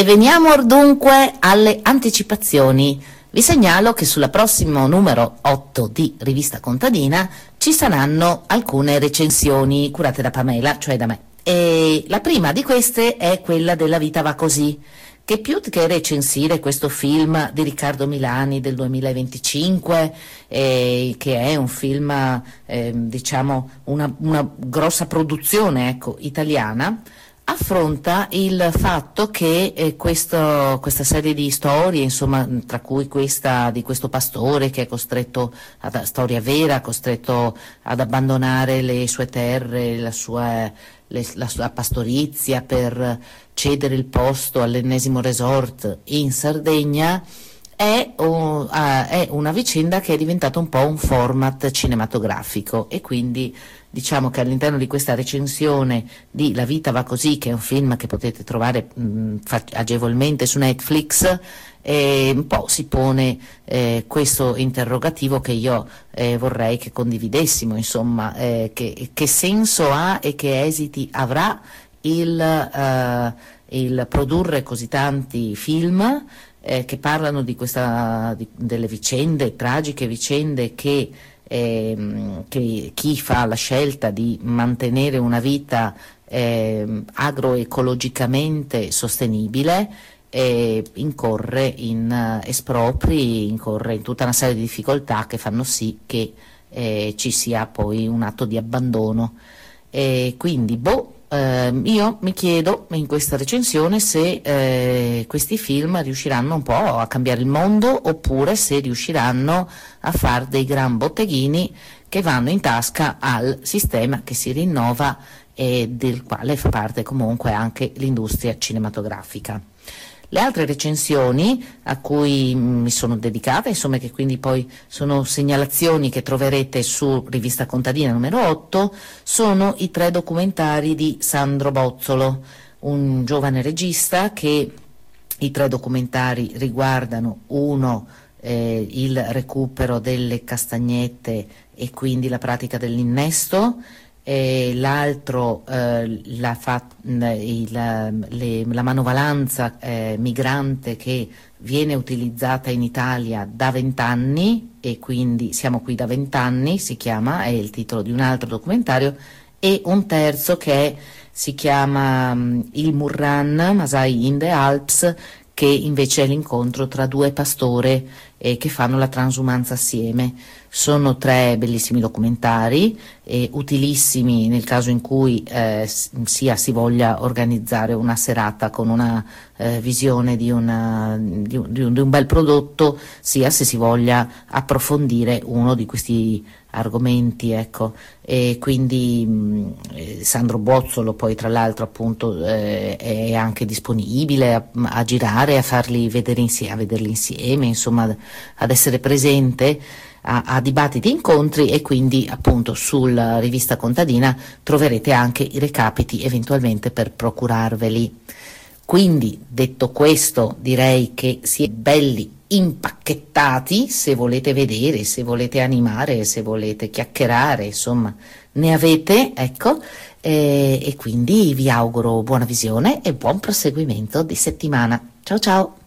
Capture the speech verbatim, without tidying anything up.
E veniamo dunque alle anticipazioni. Vi segnalo che sulla prossimo numero otto di Rivista Contadina ci saranno alcune recensioni curate da Pamela, cioè da me. E la prima di queste è quella della Vita va così, che più che recensire questo film di Riccardo Milani del duemilaventicinque, eh, che è un film, eh, diciamo, una, una grossa produzione, ecco, italiana, affronta il fatto che eh, questo, questa serie di storie, insomma, tra cui questa di questo pastore che è costretto, ad, storia vera, costretto ad abbandonare le sue terre, la sua, le, la sua pastorizia per cedere il posto all'ennesimo resort in Sardegna, è, uh, è una vicenda che è diventata un po' un format cinematografico, e quindi diciamo che all'interno di questa recensione di La vita va così, che è un film che potete trovare mh, agevolmente su Netflix, eh, un po' si pone eh, questo interrogativo che io eh, vorrei che condividessimo, insomma, eh, che, che senso ha e che esiti avrà il, eh, il produrre così tanti film eh, che parlano di questa, di, delle vicende, tragiche vicende che Eh, che chi fa la scelta di mantenere una vita eh, agroecologicamente sostenibile eh, incorre in uh, espropri, incorre in tutta una serie di difficoltà che fanno sì che eh, ci sia poi un atto di abbandono. E quindi, boh, eh, io mi chiedo in questa recensione se eh, questi film riusciranno un po' a cambiare il mondo, oppure se riusciranno a fare dei gran botteghini che vanno in tasca al sistema che si rinnova e del quale fa parte comunque anche l'industria cinematografica. Le altre recensioni a cui mi sono dedicata, insomma, che quindi poi sono segnalazioni che troverete su Rivista Contadina numero otto, sono i tre documentari di Sandro Bozzolo, un giovane regista che i tre documentari riguardano: uno eh, il recupero delle castagnette e quindi la pratica dell'innesto, e l'altro eh, la, fa, il, le, la manovalanza eh, migrante che viene utilizzata in Italia da vent'anni, e quindi siamo qui da vent'anni, si chiama, è il titolo di un altro documentario, e un terzo che è, si chiama um, Il Murran, Masai in the Alps, che invece è l'incontro tra due pastore eh, che fanno la transumanza assieme. Sono tre bellissimi documentari, eh, utilissimi nel caso in cui eh, sia si voglia organizzare una serata con una eh, visione di, una, di, un, di, un, di un bel prodotto, sia se si voglia approfondire uno di questi argomenti, ecco. E quindi mh, Sandro Bozzolo poi tra l'altro appunto eh, è anche disponibile a, a girare, a farli vedere insieme, a vederli insieme, insomma ad essere presente a, a dibattiti, incontri, e quindi appunto sulla Rivista Contadina troverete anche i recapiti eventualmente per procurarveli. Quindi, detto questo, direi che si è belli impacchettati, se volete vedere, se volete animare, se volete chiacchierare, insomma ne avete, ecco, e, e quindi vi auguro buona visione e buon proseguimento di settimana. Ciao ciao!